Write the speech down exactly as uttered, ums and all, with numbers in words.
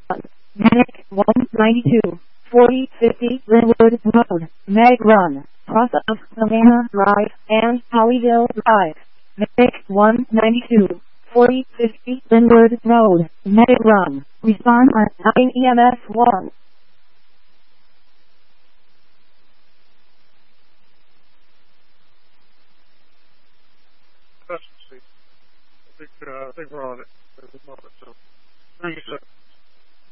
Medic one ninety-two, forty fifty Linwood Road, Medic Run, cross of Savannah Drive and Hollyville Drive. Medic one ninety-two, forty fifty Linwood Road, Medic Run. Respond on nine E M S one. I think, uh, I think we're on it at the moment, so thank you, sir.